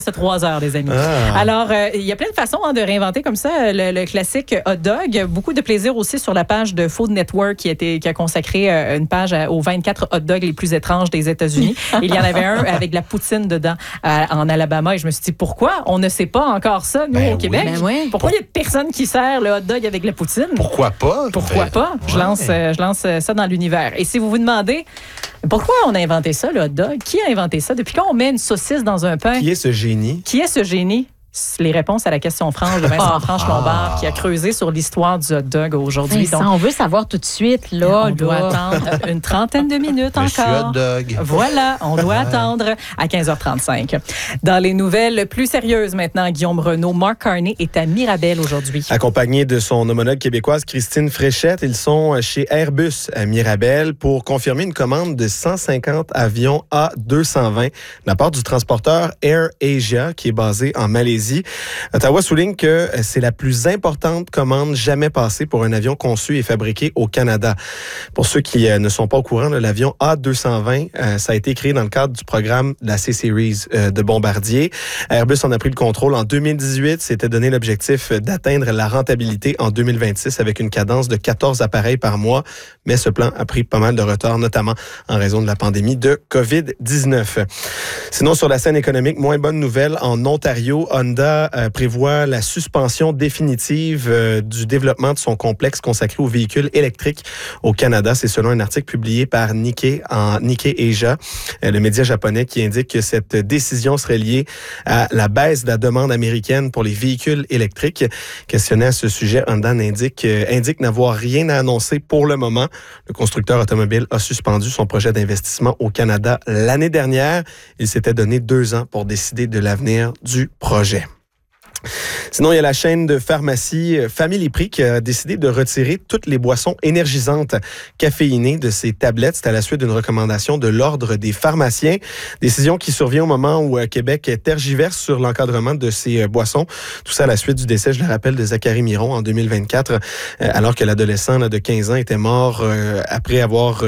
C'est 3 heures, les amis. Alors, il y a plein de façons de réinventer comme ça le classique hot dog. Beaucoup de plaisir aussi sur la page de Food Network qui a consacré une page aux 24 hot dogs les plus étranges des États-Unis. Il y en avait un avec de la poutine dedans en Alabama. Et je me suis dit, pourquoi on ne sait pas encore ça, nous, au Québec? Oui. Pourquoi il y a personne qui sert le hot dog avec de la poutine? Pourquoi pas? Pourquoi pas? Je lance ça dans l'univers. Et si vous vous demandez... Pourquoi on a inventé ça, le hot dog? Qui a inventé ça? Depuis quand on met une saucisse dans un pain? Qui est ce génie? Qui est ce génie? Les réponses à la question franche de Vincent Franche-Lombard qui a creusé sur l'histoire du hot dog aujourd'hui. Donc, on veut savoir tout de suite. Là, on doit attendre une trentaine de minutes Monsieur encore. hot dog. Voilà, on doit attendre à 15h35. Dans les nouvelles plus sérieuses maintenant, Guillaume Renaud, Mark Carney est à Mirabel aujourd'hui. Accompagné de son homologue québécoise Christine Fréchette, ils sont chez Airbus à Mirabel pour confirmer une commande de 150 avions A220 de la part du transporteur Air Asia qui est basé en Malaisie. Ottawa souligne que c'est la plus importante commande jamais passée pour un avion conçu et fabriqué au Canada. Pour ceux qui ne sont pas au courant, l'avion A220, ça a été créé dans le cadre du programme de la C-Series de Bombardier. Airbus en a pris le contrôle en 2018. C'était donné l'objectif d'atteindre la rentabilité en 2026 avec une cadence de 14 appareils par mois. Mais ce plan a pris pas mal de retard, notamment en raison de la pandémie de COVID-19. Sinon, sur la scène économique, moins bonne nouvelle. En Ontario, Honda prévoit la suspension définitive du développement de son complexe consacré aux véhicules électriques au Canada. C'est selon un article publié par Nikkei Asia, le média japonais, qui indique que cette décision serait liée à la baisse de la demande américaine pour les véhicules électriques. Questionné à ce sujet, Honda indique n'avoir rien à annoncer pour le moment. Le constructeur automobile a suspendu son projet d'investissement au Canada l'année dernière. Il s'était donné 2 ans pour décider de l'avenir du projet. Sinon, il y a la chaîne de pharmacie Family Prix qui a décidé de retirer toutes les boissons énergisantes caféinées de ses tablettes. C'est à la suite d'une recommandation de l'Ordre des pharmaciens. Décision qui survient au moment où Québec tergiverse sur l'encadrement de ces boissons. Tout ça à la suite du décès, je le rappelle, de Zachary Miron en 2024, alors que l'adolescent de 15 ans était mort après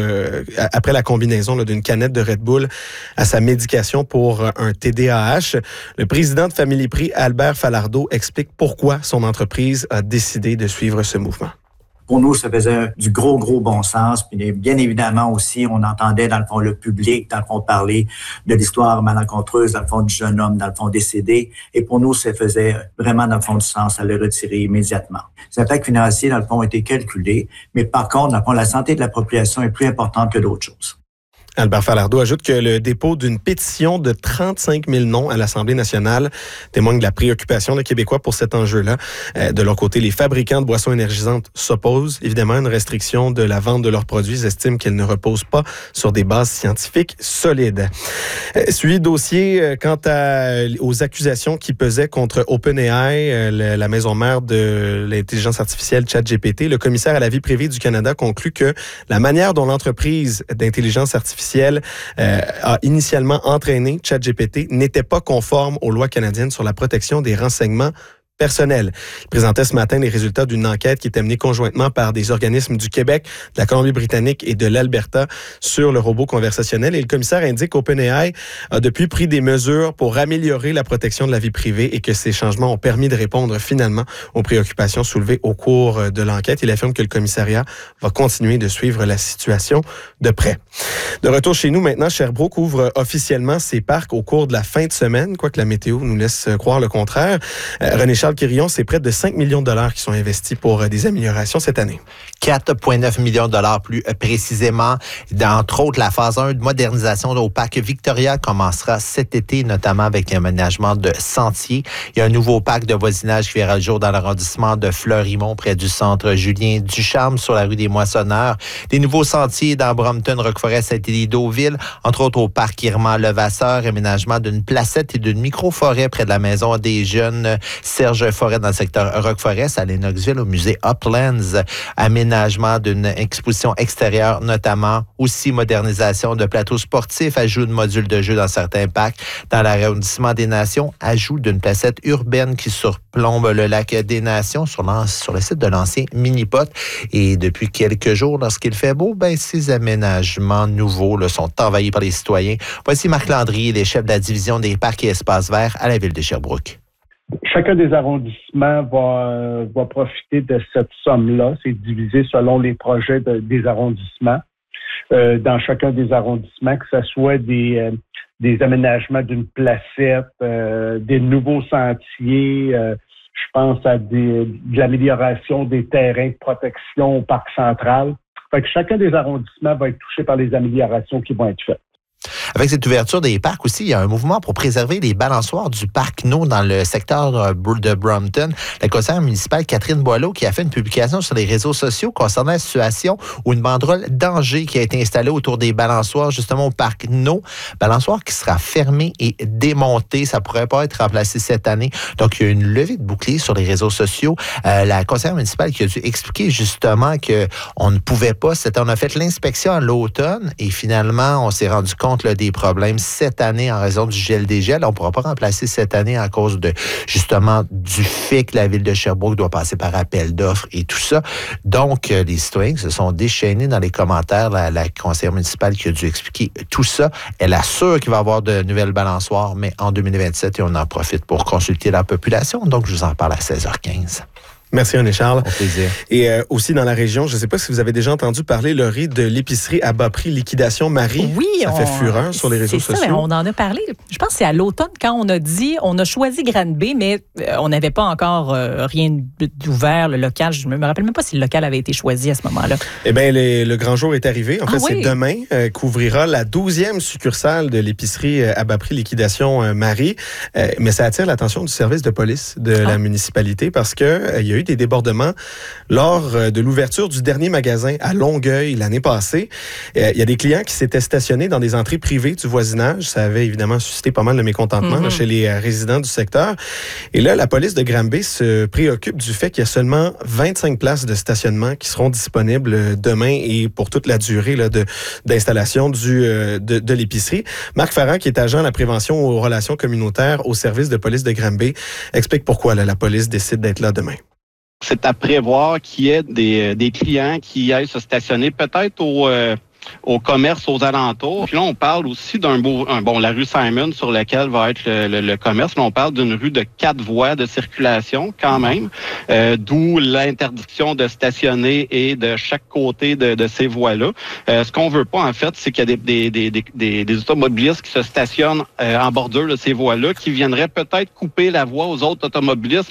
la combinaison d'une canette de Red Bull à sa médication pour un TDAH. Le président de Family Prix, Albert Falardeau, explique pourquoi son entreprise a décidé de suivre ce mouvement. Pour nous, ça faisait du gros bon sens. Puis bien évidemment aussi, on entendait dans le fond le public, dans le fond parler de l'histoire malencontreuse, dans le fond du jeune homme, dans le fond décédé. Et pour nous, ça faisait vraiment dans le fond du sens à le retirer immédiatement. Les impacts financiers, dans le fond, ont été calculés. Mais par contre, dans le fond, la santé de la population est plus importante que d'autres choses. Albert Falardeau ajoute que le dépôt d'une pétition de 35 000 noms à l'Assemblée nationale témoigne de la préoccupation des Québécois pour cet enjeu-là. De leur côté, les fabricants de boissons énergisantes s'opposent évidemment à une restriction de la vente de leurs produits. Ils estiment qu'elle ne repose pas sur des bases scientifiques solides. Suivi dossier quant aux accusations qui pesaient contre OpenAI, la maison mère de l'intelligence artificielle ChatGPT. Le commissaire à la vie privée du Canada conclut que la manière dont l'entreprise d'intelligence artificielle a initialement entraîné ChatGPT n'était pas conforme aux lois canadiennes sur la protection des renseignements personnel. Il présentait ce matin les résultats d'une enquête qui était menée conjointement par des organismes du Québec, de la Colombie-Britannique et de l'Alberta sur le robot conversationnel. Et le commissaire indique qu'OpenAI a depuis pris des mesures pour améliorer la protection de la vie privée et que ces changements ont permis de répondre finalement aux préoccupations soulevées au cours de l'enquête. Il affirme que le commissariat va continuer de suivre la situation de près. De retour chez nous maintenant, Sherbrooke ouvre officiellement ses parcs au cours de la fin de semaine, quoique la météo nous laisse croire le contraire. René-Charles Quirillon, c'est près de 5 millions de dollars qui sont investis pour des améliorations cette année. 4,9 millions de dollars plus précisément. Entre autres, la phase 1 de modernisation au parc Victoria commencera cet été, notamment avec l'aménagement de sentiers. Il y a un nouveau parc de voisinage qui verra le jour dans l'arrondissement de Fleurimont, près du centre Julien Ducharme, sur la rue des Moissonneurs. Des nouveaux sentiers dans Brompton, Roqueforest, Saint-Élie, Deauville, entre autres au parc Irma Levasseur, aménagement d'une placette et d'une micro-forêt près de la maison des jeunes Serge Serge Forêt dans le secteur Rock-Forest, à Lennoxville, au musée Uplands. Aménagement d'une exposition extérieure, notamment. Aussi, modernisation de plateaux sportifs, ajout de modules de jeu dans certains parcs. Dans l'arrondissement des Nations, ajout d'une placette urbaine qui surplombe le lac des Nations sur le site de l'ancien Minipot. Et depuis quelques jours, lorsqu'il fait beau, ces aménagements nouveaux sont envahis par les citoyens. Voici Marc Landry, les chefs de la division des parcs et espaces verts à la ville de Sherbrooke. Chacun des arrondissements va profiter de cette somme-là. C'est divisé selon les projets des arrondissements. Dans chacun des arrondissements, que ce soit des aménagements d'une placette, des nouveaux sentiers, je pense à de l'amélioration des terrains de protection au parc central. Fait que chacun des arrondissements va être touché par les améliorations qui vont être faites. Avec cette ouverture des parcs aussi, il y a un mouvement pour préserver les balançoires du parc No dans le secteur de Brompton. La conseillère municipale Catherine Boileau qui a fait une publication sur les réseaux sociaux concernant la situation où une banderole danger qui a été installée autour des balançoires justement au parc No. Balançoire qui sera fermé et démonté. Ça pourrait pas être remplacé cette année. Donc, il y a une levée de bouclier sur les réseaux sociaux. La conseillère municipale qui a dû expliquer justement qu'on ne pouvait pas. On a fait l'inspection à l'automne et finalement, on s'est rendu compte des problèmes cette année en raison du gel-dégel. On ne pourra pas remplacer cette année à cause justement du fait que la ville de Sherbrooke doit passer par appel d'offres et tout ça. Donc, les citoyens se sont déchaînés dans les commentaires. La conseillère municipale qui a dû expliquer tout ça. Elle assure qu'il va y avoir de nouvelles balançoires, mais en 2027, et on en profite pour consulter la population. Donc, je vous en parle à 16h15. Merci René Charles. Au plaisir. Et aussi dans la région, je ne sais pas si vous avez déjà entendu parler, Laurie, de l'épicerie à bas prix Liquidation Marie. Oui. Ça fait fureur sur les réseaux sociaux. C'est ça, on en a parlé. Je pense que c'est à l'automne quand on a choisi Granby, mais on n'avait pas encore rien d'ouvert, le local. Je ne me rappelle même pas si le local avait été choisi à ce moment-là. Eh bien, le grand jour est arrivé. En fait, c'est demain qu'ouvrira la 12e succursale de l'épicerie à bas prix Liquidation Marie. Mais ça attire l'attention du service de police de la municipalité parce que il y a eu des débordements lors de l'ouverture du dernier magasin à Longueuil l'année passée. Il y a des clients qui s'étaient stationnés dans des entrées privées du voisinage. Ça avait évidemment suscité pas mal de mécontentement chez les résidents du secteur. Et là, la police de Granby se préoccupe du fait qu'il y a seulement 25 places de stationnement qui seront disponibles demain et pour toute la durée d'installation de l'épicerie. Marc Farran, qui est agent à la prévention aux relations communautaires au service de police de Granby, explique pourquoi la police décide d'être là demain. C'est à prévoir qu'il y ait des clients qui aillent se stationner peut-être au commerce aux alentours. Puis là, on parle aussi la rue Simon sur laquelle va être le commerce. Là, on parle d'une rue de 4 voies de circulation quand même, d'où l'interdiction de stationner et de chaque côté de ces voies-là. Ce qu'on veut pas, en fait, c'est qu'il y a des automobilistes qui se stationnent en bordure de ces voies-là, qui viendraient peut-être couper la voie aux autres automobilistes.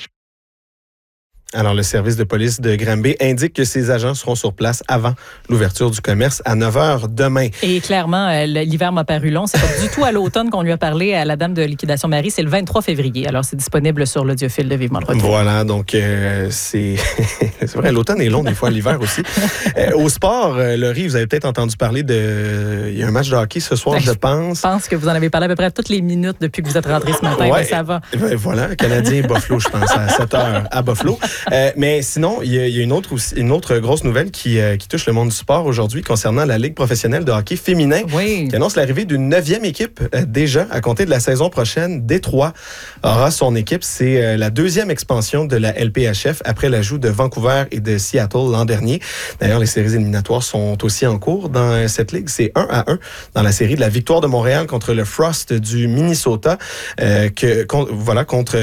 Alors, le service de police de Granby indique que ses agents seront sur place avant l'ouverture du commerce à 9h demain. Et clairement, l'hiver m'a paru long. C'est pas du tout à l'automne qu'on lui a parlé à la dame de Liquidation Marie. C'est le 23 février. Alors, c'est disponible sur l'audiophile de Vivement le Retour. Voilà, donc c'est vrai, l'automne est long, des fois, l'hiver aussi. Au sport, Laurie, vous avez peut-être entendu parler il y a un match de hockey ce soir, je pense. Je pense que vous en avez parlé à peu près toutes les minutes depuis que vous êtes rentré ce matin. Ouais, ça va. Voilà, Canadien Buffalo, je pense, à 7h à Buffalo. Mais sinon, il y a une autre grosse nouvelle qui touche le monde du sport aujourd'hui concernant la Ligue professionnelle de hockey féminin qui annonce l'arrivée d'une 9e équipe déjà à compter de la saison prochaine. Détroit aura son équipe. C'est la 2e expansion de la LPHF après l'ajout de Vancouver et de Seattle l'an dernier. D'ailleurs, les séries éliminatoires sont aussi en cours dans cette ligue. C'est 1-1 dans la série de la victoire de Montréal contre le Frost du Minnesota contre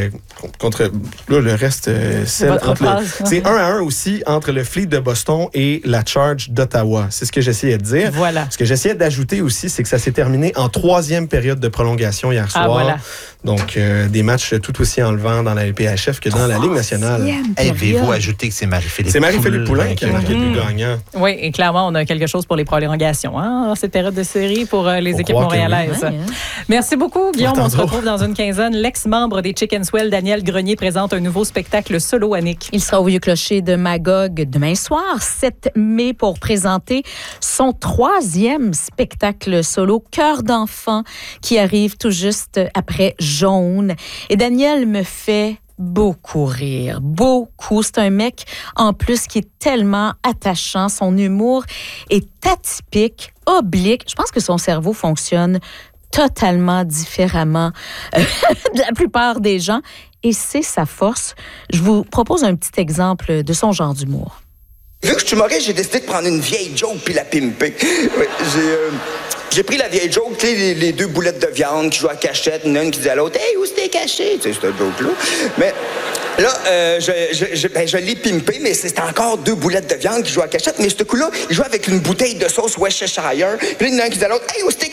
le reste c'est 1-1 aussi entre le Fleet de Boston et la Charge d'Ottawa. C'est ce que j'essayais de dire. Voilà. Ce que j'essayais d'ajouter aussi, c'est que ça s'est terminé en 3e période de prolongation hier soir. Voilà. Donc, des matchs tout aussi enlevants dans la LPHF que dans la Ligue nationale. Avez-vous ajouté que c'est Marie-Philippe C'est Marie-Philippe Poulin qui a marqué le but gagnant. Oui, et clairement, on a quelque chose pour les prolongations dans cette période de série pour les équipes montréalaises. Oui. Merci beaucoup, Guillaume. On se retrouve dans une quinzaine. L'ex-membre des Chicken Swell, Daniel Grenier, présente un nouveau spectacle solo, Annick. Il sera au Vieux Clocher de Magog demain soir, 7 mai, pour présenter son 3e spectacle solo, Cœur d'enfant, qui arrive tout juste après Jaune. Et Daniel me fait beaucoup rire. Beaucoup. C'est un mec, en plus, qui est tellement attachant. Son humour est atypique, oblique. Je pense que son cerveau fonctionne totalement différemment de la plupart des gens. Et c'est sa force. Je vous propose un petit exemple de son genre d'humour. Vu que je suis humoriste, j'ai décidé de prendre une vieille joke puis la pimper. J'ai pris la vieille joke, tu sais, les deux boulettes de viande qui jouent à cachette, une qui dit à l'autre « Hey, où c'était caché? » Tu sais, cette joke-là. Mais là, je l'ai pimpé, mais c'était encore deux boulettes de viande qui jouent à cachette. Mais ce coup-là, il joue avec une bouteille de sauce Worcestershire. Puis là, il y en a un qui dit à l'autre « Hey, où c'était caché? »